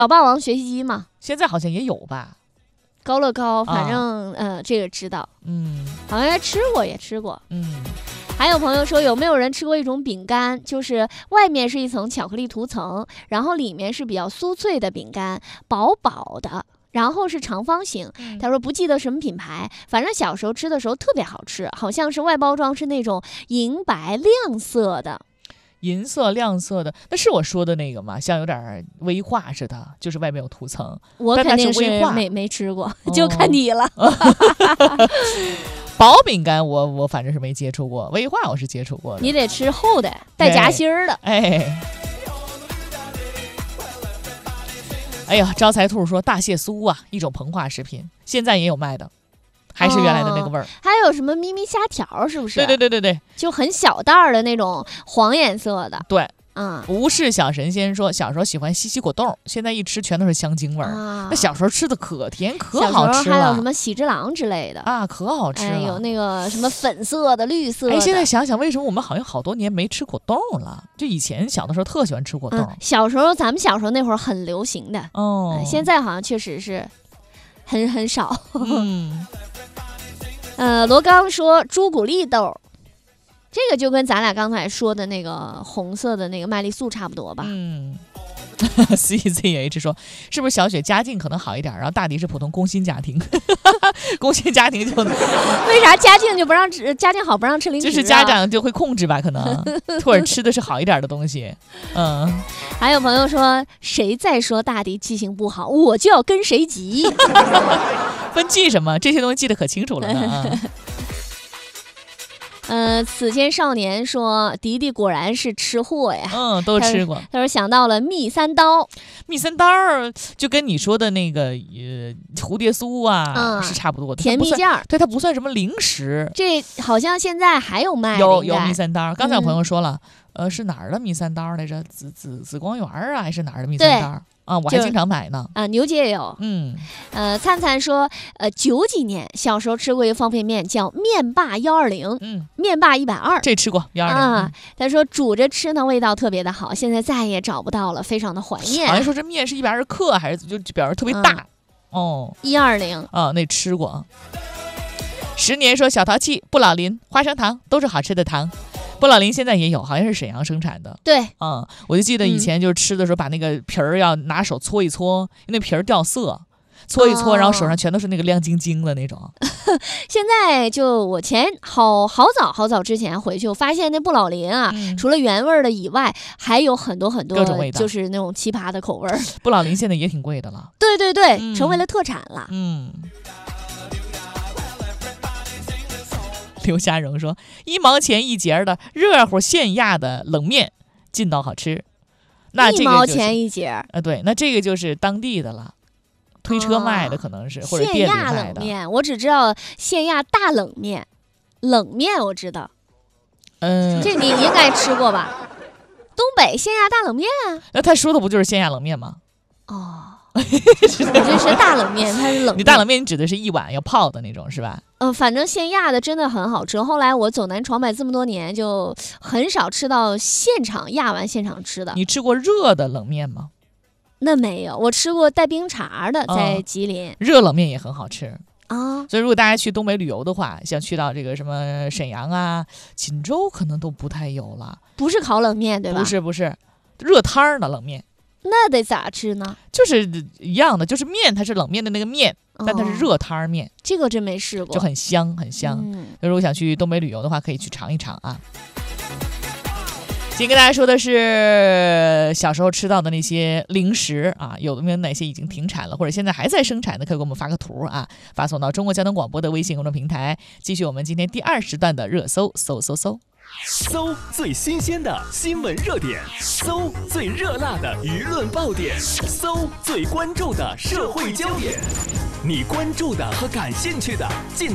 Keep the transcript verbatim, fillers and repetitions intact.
小霸王学习机嘛， 现在好像也有吧。 高乐高，反正、啊、呃，这个知道， 嗯， 好像还吃过，也吃过， 嗯。 还有朋友说，有没有人吃过一种饼干，就是外面是一层巧克力涂层，然后里面是比较酥脆的饼干，薄薄的，然后是长方形。他说不记得什么品牌，反正小时候吃的时候特别好吃，好像是外包装是那种银白亮色的。 银色亮色的，那是我说的那个吗？像有点威化似的，就是外面有涂层。 我肯定是没没吃过，哦、就看你了。 薄饼干我我反正是没接触过，威化我是接触过的。 你得吃厚的，带夹心儿的。 哎，哎，哎呀，招财兔说大蟹酥啊，一种膨化食品，现在也有卖的。还是原来的那个味儿、哦， 还有什么咪咪虾条，是不是？ 对对对对对， 就很小袋儿的那种黄颜色的。 对， 嗯。 无事小神仙说，小时候喜欢西西果冻，现在一吃全都是香精味儿。啊、那小时候吃的可甜可好吃了。 小时候还有什么喜之郎之类的啊，可好吃了。 哎、有那个什么粉色的、绿色的。 哎，现在想想，为什么我们好像好多年没吃果冻了？就以前小的时候特喜欢吃果冻。嗯、 小时候咱们小时候那会儿很流行的哦、 嗯，现在好像确实是很很少。 嗯。 呃，罗刚说朱古力豆，这个就跟咱俩刚才说的那个红色的那个麦丽素差不多吧？ 嗯。C Z H 说，是不是小雪家境可能好一点，然后大迪是普通工薪家庭？工薪家庭就为啥家境就不让吃？家境好不让吃零食、啊？ 就是家长就会控制吧，可能或者吃的是好一点的东西。嗯。 还有朋友说，谁再说大迪记性不好，我就要跟谁急。 分记什么？这些东西记得可清楚了呢。 呃，此间少年说，迪迪果然是吃货呀。 嗯，都吃过。 他, 他说想到了蜜三刀， 蜜三刀就跟你说的那个呃蝴蝶酥啊、嗯、是差不多的， 甜蜜酱。 对，它不算什么零食。 这好像现在还有卖的。 有有蜜三刀。刚才有朋友说了，嗯、呃，是哪儿的蜜三刀来着？紫紫紫光园啊，还是哪儿的蜜三刀？啊，我还经常买呢。 啊，牛姐也有。 嗯， 呃，灿灿说，呃，九几年小时候吃过一个方便面，叫面霸幺二零。 嗯， 面霸一百二， 这吃过幺二零啊。 他说煮着吃呢，味道特别的好，现在再也找不到了，非常的怀念。 好像说这面是一百二十克，还是就表示特别大、 嗯、 哦。 一二零啊，那吃过啊。十年说小淘气、不老林、花生糖都是好吃的糖。不老林现在也有，好像是沈阳生产的。 对， 嗯，我就记得以前就是吃的时候，把那个皮儿要拿手搓一搓，因为那皮儿掉色，搓一搓，哦、然后手上全都是那个亮晶晶的那种。 现在就我前好好早好早之前回去，我发现那不老林啊，嗯、除了原味的以外，还有很多很多各种味道， 就是那种奇葩的口味。 不老林现在也挺贵的了。 对对对， 嗯、 成为了特产了。 嗯。刘家荣说，一毛钱一节的热乎现压的冷面，劲道好吃。那这个、就是、 一毛钱一节啊，对，那这个就是当地的了，推车卖的可能是，哦、或者店里卖的。 现压冷面，我只知道现压大冷面，冷面我知道。 嗯， 这你应该吃过吧？东北现压大冷面啊。 那他说的不就是现压冷面吗？ 哦。这是大冷面，它是冷面。 你大冷面，你指的是一碗要泡的那种是吧？ 嗯、呃，反正现压的真的很好吃。后来我走南闯北这么多年，就很少吃到现场压完现场吃的。 你吃过热的冷面吗？ 那没有，我吃过带冰碴的，在吉林、 哦、热冷面也很好吃啊。 所以如果大家去东北旅游的话，像去到这个什么沈阳啊、锦州，可能都不太有了。 不是烤冷面对吧？ 不是不是，热汤儿的冷面。 那得咋吃呢？ 就是一样的，就是面它是冷面的那个面， 哦、 但它是热汤面， 这个真没试过， 就很香很香。 嗯、 如果想去东北旅游的话，可以去尝一尝啊。今天跟大家说的是小时候吃到的那些零食啊，有的没有哪些已经停产了，或者现在还在生产的，可以给我们发个图啊，发送到中国交通广播的微信公众平台。继续我们今天第二时段的热搜，搜搜搜。 搜最新鲜的新闻热点，搜最热辣的舆论爆点，搜最关注的社会焦点，你关注的和感兴趣的尽